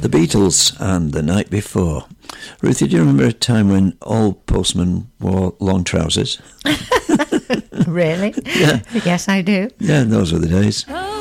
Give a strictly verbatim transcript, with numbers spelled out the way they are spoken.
The Beatles and The Night Before. Ruthie, do you remember a time when all postmen wore long trousers? Really? Yeah. Yes, I do. Yeah, those were the days. Oh.